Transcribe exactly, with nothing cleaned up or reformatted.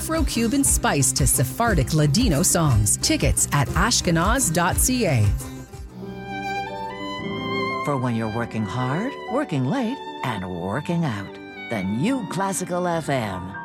Afro-Cuban spice to Sephardic Ladino songs. Tickets at ashkenaz dot c a. For when you're working hard, working late, and working out, the new Classical F M.